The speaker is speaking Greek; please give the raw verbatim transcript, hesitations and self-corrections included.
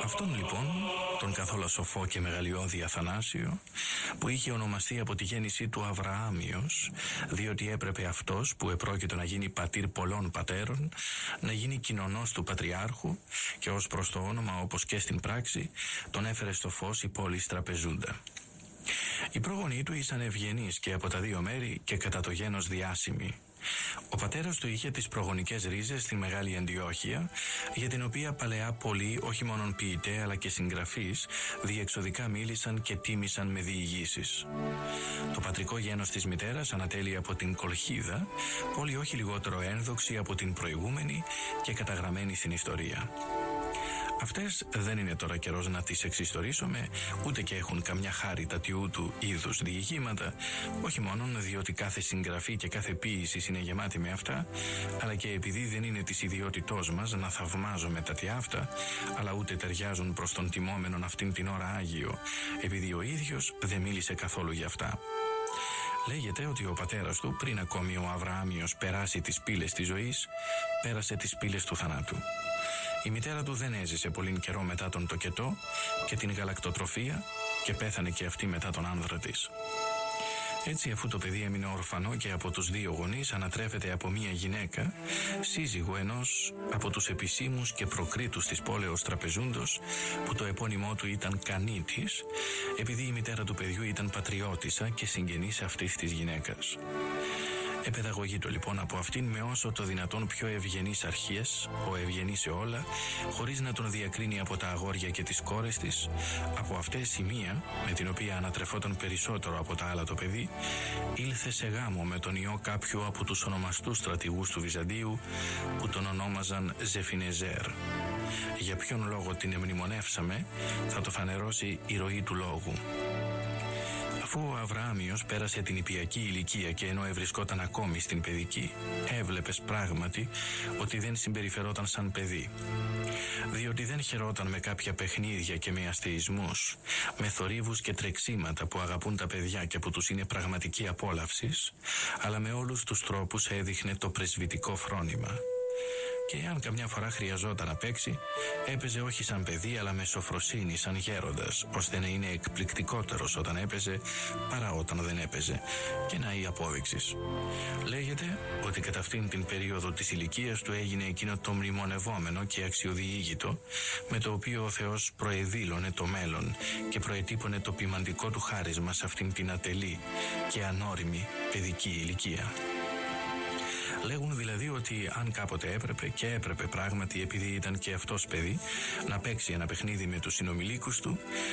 Αυτόν λοιπόν, τον καθόλου σοφό και μεγαλειώδη Αθανάσιο, που είχε ονομαστεί από τη γέννησή του Αβραάμιος, διότι έπρεπε αυτός που επρόκειτο να γίνει πατήρ πολλών πατέρων, να γίνει κοινωνός του Πατριάρχου, και ως προς το όνομα όπως και στην πράξη τον έφερε στο φως η πόλης Τραπεζούντα. Οι πρόγονοί του ήσαν ευγενείς και από τα δύο μέρη και κατά το γένος διάσημοι. Ο πατέρας του είχε τις προγονικές ρίζες στη Μεγάλη Αντιόχεια, για την οποία παλαιά πολλοί, όχι μόνον ποιητέ αλλά και συγγραφείς, διεξοδικά μίλησαν και τίμησαν με διηγήσεις. Το πατρικό γένος της μητέρας ανατέλει από την Κολχίδα, πόλη όχι λιγότερο ένδοξη από την προηγούμενη και καταγραμμένη στην ιστορία. Αυτές δεν είναι τώρα καιρός να τις εξιστορήσουμε, ούτε και έχουν καμιά χάρη τα τιούτου είδους διηγήματα, όχι μόνον διότι κάθε συγγραφή και κάθε ποίηση είναι γεμάτη με αυτά, αλλά και επειδή δεν είναι της ιδιότητός μας να θαυμάζουμε τα τι αυτά, αλλά ούτε ταιριάζουν προς τον τιμόμενον αυτήν την ώρα Άγιο, επειδή ο ίδιος δεν μίλησε καθόλου για αυτά. Λέγεται ότι ο πατέρας του, πριν ακόμη ο Αβραάμιος περάσει τις πύλες της ζωής, πέρασε τις πύλες του θανάτου. Η μητέρα του δεν έζησε πολύ καιρό μετά τον τοκετό και την γαλακτοτροφία και πέθανε και αυτή μετά τον άνδρα της. Έτσι, αφού το παιδί έμεινε ορφανό και από τους δύο γονείς, ανατρέφεται από μία γυναίκα, σύζυγο ενός από τους επισήμους και προκρίτους της πόλεως Τραπεζούντος, που το επώνυμό του ήταν Κανίτης, επειδή η μητέρα του παιδιού ήταν πατριώτισσα και συγγενής αυτής της γυναίκας. Επαιδαγωγείτο λοιπόν από αυτήν με όσο το δυνατόν πιο ευγενείς αρχές, ο ευγενής σε όλα, χωρίς να τον διακρίνει από τα αγόρια και τις κόρες της. Από αυτές η μία, με την οποία ανατρεφόταν περισσότερο από τα άλλα το παιδί, ήλθε σε γάμο με τον ιό κάποιου από τους ονομαστούς στρατηγούς του Βυζαντίου, που τον ονόμαζαν Ζεφινεζέρ. Για ποιον λόγο την εμνημονεύσαμε θα το φανερώσει η ροή του λόγου. Αφού ο Αβραάμιος πέρασε την ιππιακή ηλικία και ενώ ευρισκόταν ακόμη στην παιδική, έβλεπες πράγματι ότι δεν συμπεριφερόταν σαν παιδί. Διότι δεν χαιρόταν με κάποια παιχνίδια και με αστεισμούς, με θορύβους και τρεξίματα που αγαπούν τα παιδιά και που τους είναι πραγματική απόλαυσης, αλλά με όλους τους τρόπους έδειχνε το πρεσβυτικό φρόνημα. Και αν καμιά φορά χρειαζόταν να παίξει, έπαιζε όχι σαν παιδί αλλά με σοφροσύνη σαν γέροντας, ώστε να είναι εκπληκτικότερος όταν έπαιζε παρά όταν δεν έπαιζε. Και να η απόδειξης. Λέγεται ότι κατά αυτήν την περίοδο της ηλικίας του έγινε εκείνο το μνημονευόμενο και αξιοδιήγητο, με το οποίο ο Θεός προεδήλωνε το μέλλον και προετύπωνε το ποιμαντικό του χάρισμα σε αυτήν την ατελή και ανώριμη παιδική ηλικία. Λέγουν δηλαδή ότι αν κάποτε έπρεπε, και έπρεπε πράγματι επειδή ήταν και αυτός παιδί, να παίξει ένα παιχνίδι με τους συνομιλίκους του,